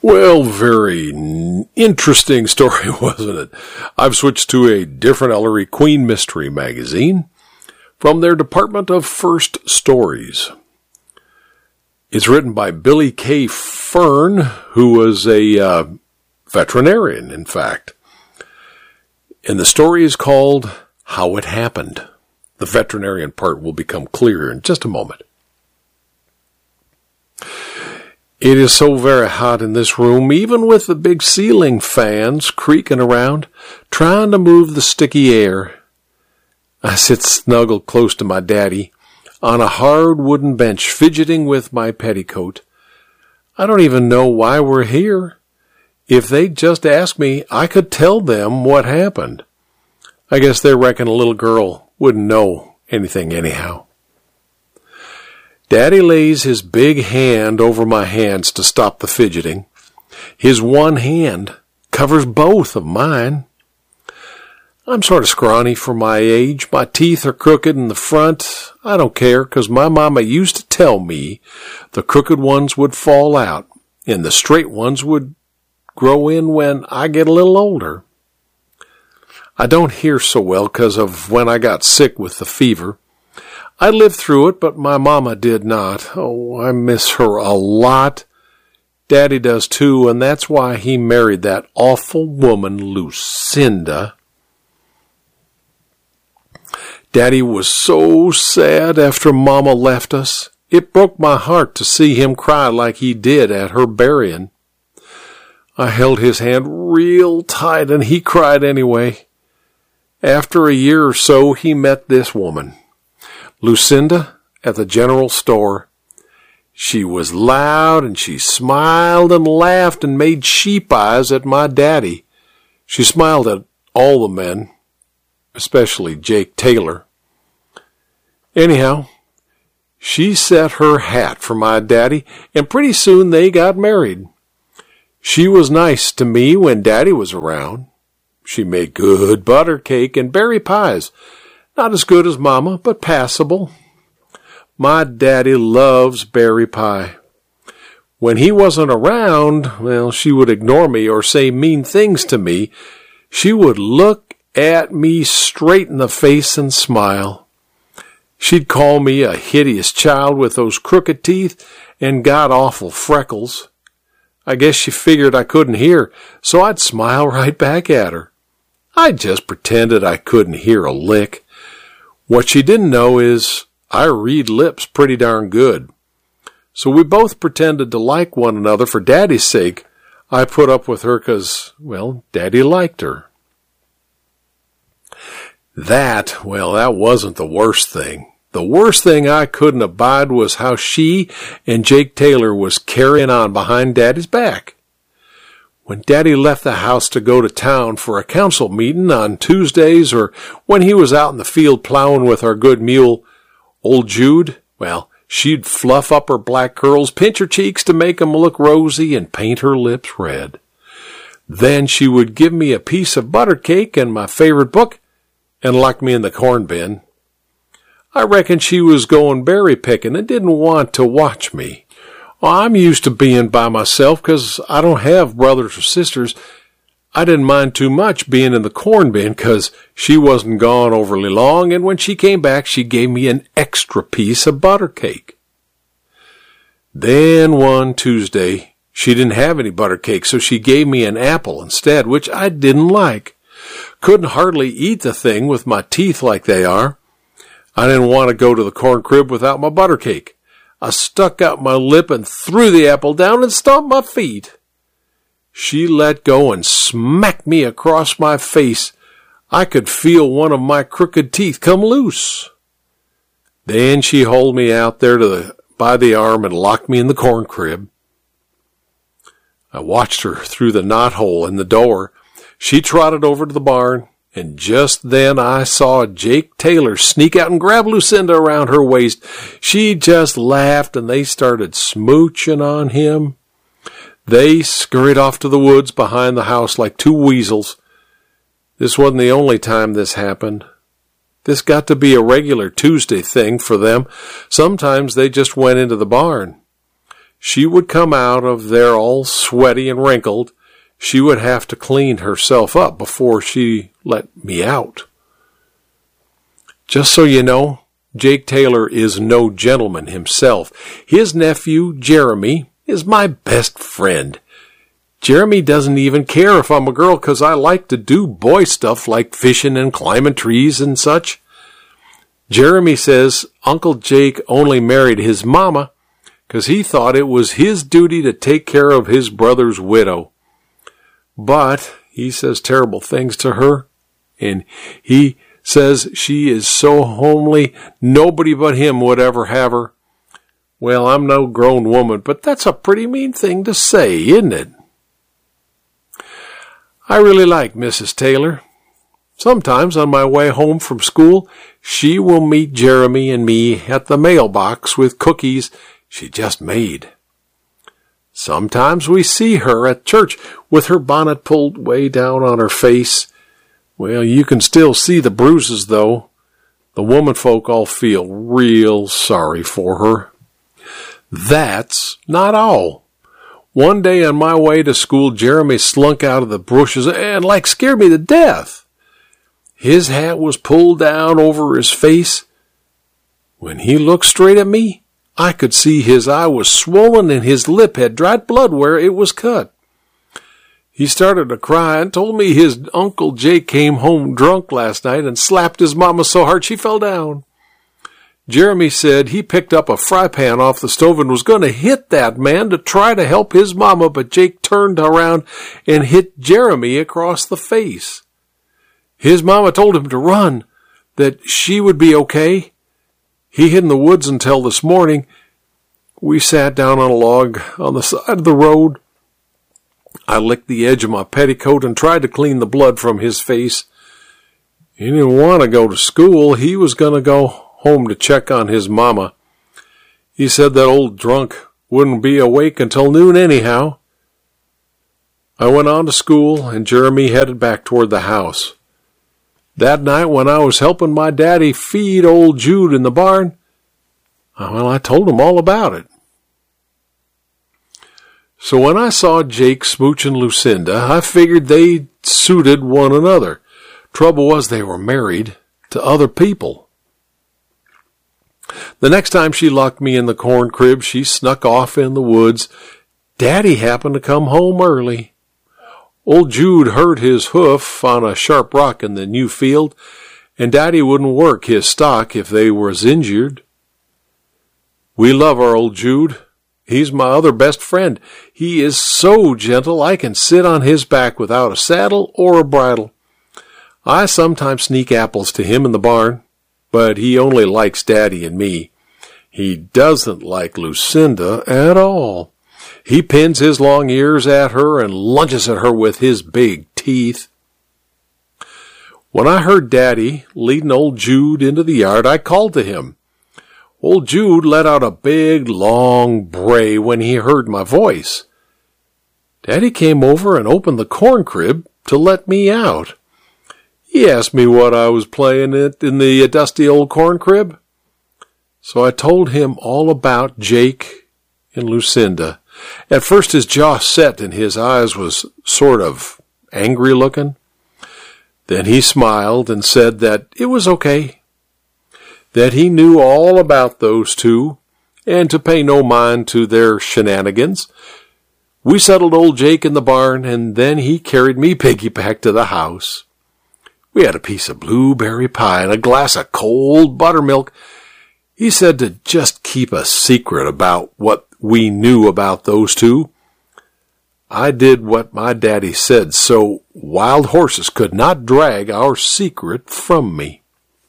Well, very interesting story, wasn't it? I've switched to a different Ellery Queen Mystery magazine from their Department of First Stories. It's written by Billy K. Fern, who was a veterinarian, in fact. And the story is called How It Happened. The veterinarian part will become clearer in just a moment. It is so very hot in this room, even with the big ceiling fans creaking around, trying to move the sticky air. I sit snuggled close to my daddy on a hard wooden bench, fidgeting with my petticoat. I don't even know why we're here. If they'd just asked me, I could tell them what happened. I guess they reckon a little girl wouldn't know anything anyhow. Daddy lays his big hand over my hands to stop the fidgeting. His one hand covers both of mine. I'm sort of scrawny for my age. My teeth are crooked in the front. I don't care, 'cause my mama used to tell me the crooked ones would fall out and the straight ones would grow in when I get a little older. I don't hear so well 'cause of when I got sick with the fever. I lived through it, but my mama did not. Oh, I miss her a lot. Daddy does too, and that's why he married that awful woman, Lucinda. Daddy was so sad after Mama left us. It broke my heart to see him cry like he did at her burying. I held his hand real tight, and he cried anyway. After a year or so, he met this woman, Lucinda, at the general store. She was loud, and she smiled and laughed and made sheep eyes at my daddy. She smiled at all the men, especially Jake Taylor. Anyhow, she set her hat for my daddy, and pretty soon they got married. She was nice to me when Daddy was around. She made good butter cake and berry pies. Not as good as Mama, but passable. My daddy loves berry pie. When he wasn't around, well, she would ignore me or say mean things to me. She would look at me straight in the face and smile. She'd call me a hideous child with those crooked teeth and god-awful freckles. I guess she figured I couldn't hear, so I'd smile right back at her. I just pretended I couldn't hear a lick. What she didn't know is I read lips pretty darn good. So we both pretended to like one another for Daddy's sake. I put up with her 'cause, well, Daddy liked her. That wasn't the worst thing. The worst thing I couldn't abide was how she and Jake Taylor was carrying on behind Daddy's back. When Daddy left the house to go to town for a council meeting on Tuesdays, or when he was out in the field plowing with our good mule, old Jude, well, she'd fluff up her black curls, pinch her cheeks to make 'em look rosy, and paint her lips red. Then she would give me a piece of butter cake and my favorite book and lock me in the corn bin. I reckon she was going berry picking and didn't want to watch me. Well, I'm used to being by myself 'cause I don't have brothers or sisters. I didn't mind too much being in the corn bin 'cause she wasn't gone overly long, and when she came back, she gave me an extra piece of butter cake. Then one Tuesday, she didn't have any butter cake, so she gave me an apple instead, which I didn't like. Couldn't hardly eat the thing with my teeth like they are. I didn't want to go to the corn crib without my butter cake. I stuck out my lip and threw the apple down and stomped my feet. She let go and smacked me across my face. I could feel one of my crooked teeth come loose. Then she hauled me out there by the arm and locked me in the corn crib. I watched her through the knothole in the door. She trotted over to the barn, and just then I saw Jake Taylor sneak out and grab Lucinda around her waist. She just laughed, and they started smooching on him. They scurried off to the woods behind the house like two weasels. This wasn't the only time this happened. This got to be a regular Tuesday thing for them. Sometimes they just went into the barn. she would come out of there all sweaty and wrinkled. She would have to clean herself up before she let me out. Just so you know, Jake Taylor is no gentleman himself. His nephew, Jeremy, is my best friend. Jeremy doesn't even care if I'm a girl, 'cause I like to do boy stuff like fishing and climbing trees and such. Jeremy says Uncle Jake only married his mama 'cause he thought it was his duty to take care of his brother's widow. But he says terrible things to her, and he says she is so homely, nobody but him would ever have her. Well, I'm no grown woman, but that's a pretty mean thing to say, isn't it? I really like Mrs. Taylor. Sometimes on my way home from school, she will meet Jeremy and me at the mailbox with cookies she just made. Sometimes we see her at church with her bonnet pulled way down on her face. Well, you can still see the bruises, though. The womanfolk all feel real sorry for her. That's not all. One day on my way to school, Jeremy slunk out of the bushes and scared me to death. His hat was pulled down over his face. When he looked straight at me, I could see his eye was swollen and his lip had dried blood where it was cut. He started to cry and told me his Uncle Jake came home drunk last night and slapped his mama so hard she fell down. Jeremy said he picked up a fry pan off the stove and was going to hit that man to try to help his mama, but Jake turned around and hit Jeremy across the face. His mama told him to run, that she would be okay. He hid in the woods until this morning. We sat down on a log on the side of the road. I licked the edge of my petticoat and tried to clean the blood from his face. He didn't want to go to school. He was going to go home to check on his mama. He said that old drunk wouldn't be awake until noon anyhow. I went on to school, and Jeremy headed back toward the house. That night when I was helping my daddy feed old Jude in the barn, I told him all about it. So when I saw Jake smooching Lucinda, I figured they suited one another. Trouble was they were married to other people. The next time she locked me in the corn crib, she snuck off in the woods. Daddy happened to come home early. Old Jude hurt his hoof on a sharp rock in the new field, and Daddy wouldn't work his stock if they was injured. We love our old Jude. He's my other best friend. He is so gentle I can sit on his back without a saddle or a bridle. I sometimes sneak apples to him in the barn, but he only likes Daddy and me. He doesn't like Lucinda at all. He pins his long ears at her and lunges at her with his big teeth. When I heard Daddy leading old Jude into the yard, I called to him. Old Jude let out a big, long bray when he heard my voice. Daddy came over and opened the corn crib to let me out. He asked me what I was playing at in the dusty old corn crib. So I told him all about Jake and Lucinda. At first his jaw set and his eyes was sort of angry looking. Then he smiled and said that it was okay, that he knew all about those two, and to pay no mind to their shenanigans. We settled old Jake in the barn, and then he carried me piggyback to the house. We had a piece of blueberry pie and a glass of cold buttermilk. He said to just keep a secret about what we knew about those two. I did what my daddy said, so wild horses could not drag our secret from me.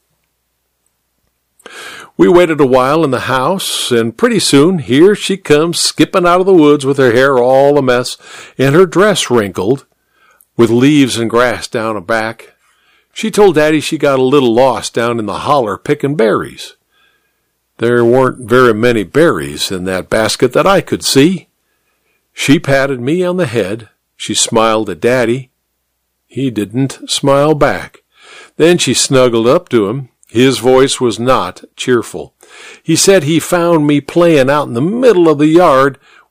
We waited a while in the house, and pretty soon here she comes skipping out of the woods with her hair all a mess and her dress wrinkled, with leaves and grass down her back. She told Daddy she got a little lost down in the holler picking berries. There weren't very many berries in that basket that I could see. She patted me on the head. She smiled at Daddy. He didn't smile back. Then she snuggled up to him. His voice was not cheerful. He said he found me playing out in the middle of the yard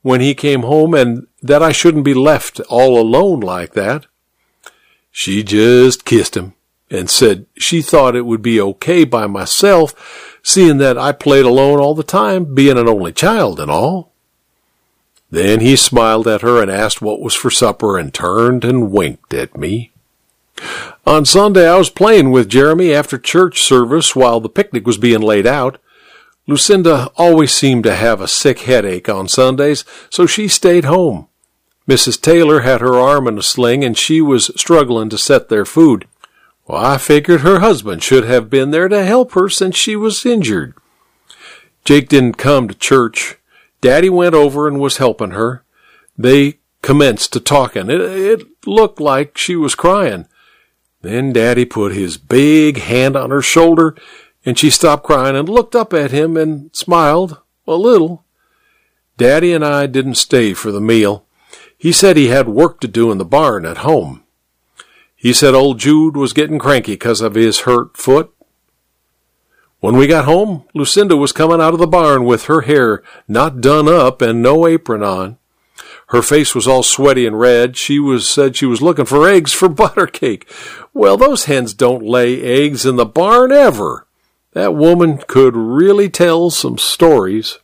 when he came home and that I shouldn't be left all alone like that. She just kissed him and said she thought it would be okay by myself, seeing that I played alone all the time, being an only child and all. Then he smiled at her and asked what was for supper and turned and winked at me. On Sunday, I was playing with Jeremy after church service while the picnic was being laid out. Lucinda always seemed to have a sick headache on Sundays, so she stayed home. Mrs. Taylor had her arm in a sling, and she was struggling to set their food. Well, I figured her husband should have been there to help her since she was injured. Jake didn't come to church. Daddy went over and was helping her. They commenced to talking. It looked like she was crying. Then Daddy put his big hand on her shoulder, and she stopped crying and looked up at him and smiled a little. Daddy and I didn't stay for the meal. He said he had work to do in the barn at home. He said old Jude was getting cranky because of his hurt foot. When we got home, Lucinda was coming out of the barn with her hair not done up and no apron on. Her face was all sweaty and red. Said she was looking for eggs for butter cake. Well, those hens don't lay eggs in the barn ever. That woman could really tell some stories.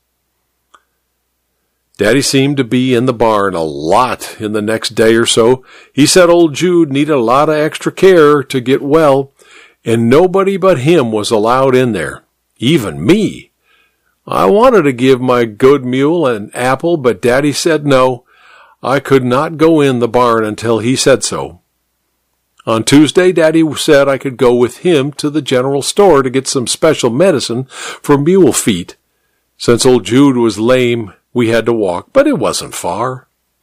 Daddy seemed to be in the barn a lot in the next day or so. He said old Jude needed a lot of extra care to get well, and nobody but him was allowed in there, even me. I wanted to give my good mule an apple, but Daddy said no. I could not go in the barn until he said so. On Tuesday, Daddy said I could go with him to the general store to get some special medicine for mule feet. Since old Jude was lame, we had to walk, but it wasn't far.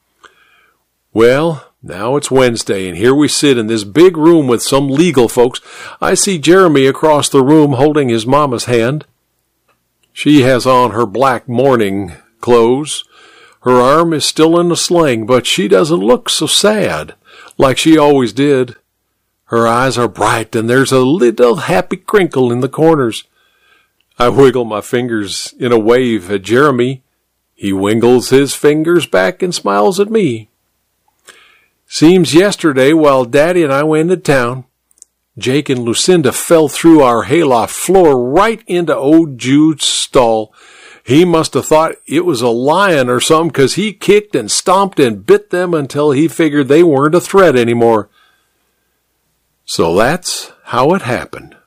Well, now it's Wednesday, and here we sit in this big room with some legal folks. I see Jeremy across the room holding his mama's hand. She has on her black mourning clothes. Her arm is still in the sling, but she doesn't look so sad, like she always did. Her eyes are bright, and there's a little happy crinkle in the corners. I wiggle my fingers in a wave at Jeremy. He wiggles his fingers back and smiles at me. Seems yesterday, while Daddy and I went to town, Jake and Lucinda fell through our hayloft floor right into old Jude's stall. He must have thought it was a lion or something, 'cause he kicked and stomped and bit them until he figured they weren't a threat anymore. So that's how it happened.